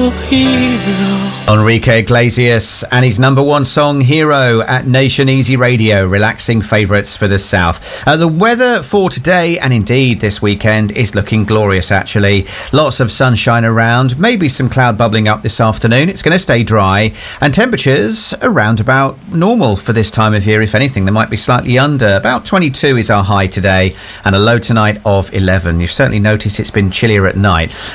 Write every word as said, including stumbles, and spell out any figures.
Enrique Iglesias and his number one song, Hero, at Nation Easy Radio, relaxing favourites for the South. Uh, the weather for today, and indeed this weekend, is looking glorious, actually. Lots of sunshine around, maybe some cloud bubbling up this afternoon. It's going to stay dry, and temperatures around about normal for this time of year. If anything, they might be slightly under. About twenty-two is our high today, and a low tonight of eleven. You've certainly noticed it's been chillier at night.